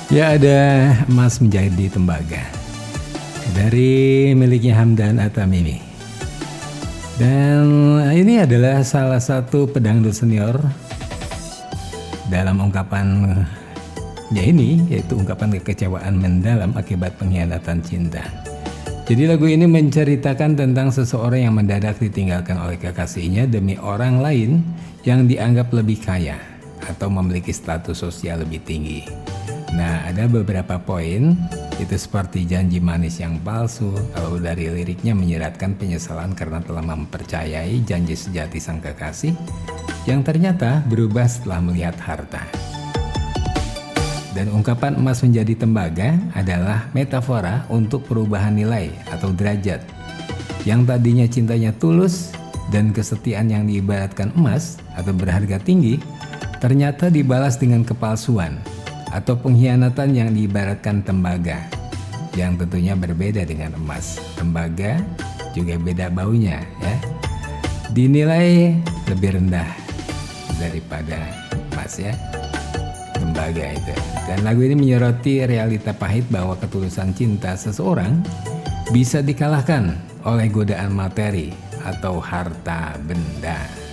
Ya, ada emas menjadi tembaga dari miliknya Hamdan At-Tamimi. Dan ini adalah salah satu pedangdut senior dalam ungkapannya ini, yaitu ungkapan kekecewaan mendalam akibat pengkhianatan cinta. Jadi lagu ini menceritakan tentang seseorang yang mendadak ditinggalkan oleh kekasihnya demi orang lain yang dianggap lebih kaya atau memiliki status sosial lebih tinggi. Nah, ada beberapa poin, itu seperti janji manis yang palsu. Kalau dari liriknya menyiratkan penyesalan karena telah mempercayai janji sejati sang kekasih yang ternyata berubah setelah melihat harta. Dan ungkapan emas menjadi tembaga adalah metafora untuk perubahan nilai atau derajat. Yang tadinya cintanya tulus dan kesetiaan yang diibaratkan emas atau berharga tinggi, ternyata dibalas dengan kepalsuan atau pengkhianatan yang diibaratkan tembaga, yang tentunya berbeda dengan emas. Tembaga juga beda baunya ya. Dinilai lebih rendah daripada emas ya, tembaga itu. Dan lagu ini menyoroti realita pahit bahwa ketulusan cinta seseorang bisa dikalahkan oleh godaan materi atau harta benda.